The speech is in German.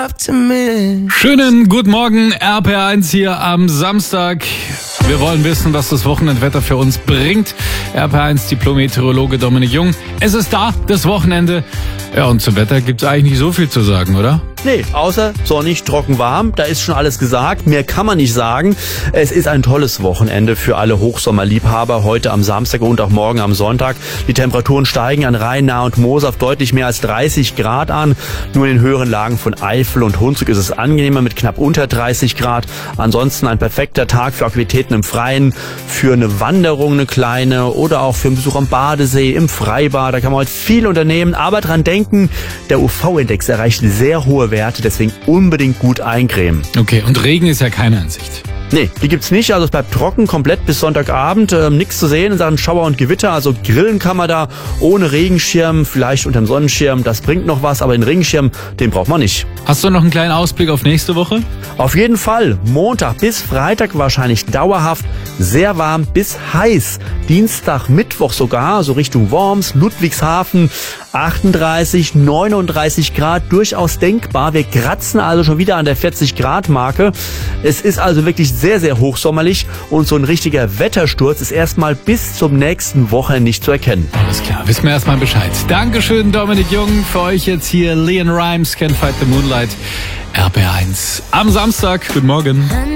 up to me. Schönen guten Morgen, RPR1 hier am Samstag. Wir wollen wissen, was das Wochenendwetter für uns bringt. RPR1 Diplom-Meteorologe Dominik Jung. Es ist da, das Wochenende. Ja, und zum Wetter gibt's eigentlich nicht so viel zu sagen, oder? Nee, außer sonnig, trocken, warm. Da ist schon alles gesagt. Mehr kann man nicht sagen. Es ist ein tolles Wochenende für alle Hochsommerliebhaber. Heute am Samstag und auch morgen am Sonntag. Die Temperaturen steigen an Rhein, Nahe und Moos auf deutlich mehr als 30 Grad an. Nur in den höheren Lagen von Eifel und Hunsrück ist es angenehmer mit knapp unter 30 Grad. Ansonsten ein perfekter Tag für Aktivitäten im Freien, für eine Wanderung, eine kleine, oder auch für einen Besuch am Badesee, im Freibad. Da kann man heute viel unternehmen. Aber dran denken, der UV-Index erreicht sehr hohe Werte, deswegen unbedingt gut eincremen. Okay, und Regen ist ja keine in Sicht. Nee, die gibt's nicht, also es bleibt trocken, komplett bis Sonntagabend, nichts zu sehen in Sachen Schauer und Gewitter, also grillen kann man da ohne Regenschirm, vielleicht unterm Sonnenschirm, das bringt noch was, aber den Regenschirm, den braucht man nicht. Hast du noch einen kleinen Ausblick auf nächste Woche? Auf jeden Fall, Montag bis Freitag wahrscheinlich dauerhaft, sehr warm bis heiß. Dienstag, Mittwoch sogar, so Richtung Worms, Ludwigshafen, 38, 39 Grad, durchaus denkbar. Wir kratzen also schon wieder an der 40 Grad Marke. Es ist also wirklich sehr, sehr hochsommerlich und so ein richtiger Wettersturz ist erstmal bis zum nächsten Wochenende nicht zu erkennen. Alles klar, wissen wir erstmal Bescheid. Dankeschön, Dominik Jung. Für euch jetzt hier Leon Rimes, Can't Fight the Moonlight, RPR1 am Samstag. Guten Morgen.